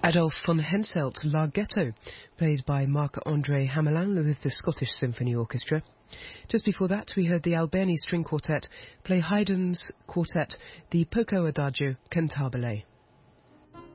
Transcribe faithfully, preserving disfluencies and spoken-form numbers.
Adolf von Henselt's Larghetto, played by Marc-André Hamelin with the Scottish Symphony Orchestra. Just before that, we heard the Albani String Quartet play Haydn's quartet, the Poco Adagio Cantabile.